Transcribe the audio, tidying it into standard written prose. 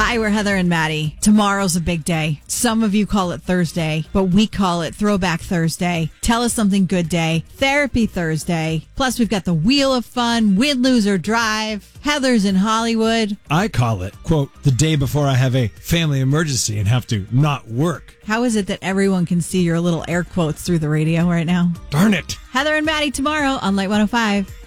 Hi, we're Heather and Maddie. Tomorrow's a big day. Some of you call it Thursday, but we call it Throwback Thursday. Tell us something good day. Therapy Thursday. Plus, we've got the Wheel of Fun, Win, Lose, or Drive. Heather's in Hollywood. I call it, quote, the day before I have a family emergency and have to not work. How is it that everyone can see your little air quotes through the radio right now? Darn it. Heather and Maddie tomorrow on Light 105.